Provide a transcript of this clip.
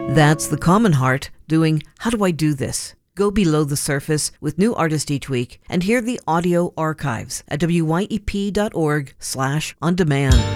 That's The Common Heart doing How Do I Do This? Go below the surface with new artists each week and hear the audio archives at wyep.org/on-demand.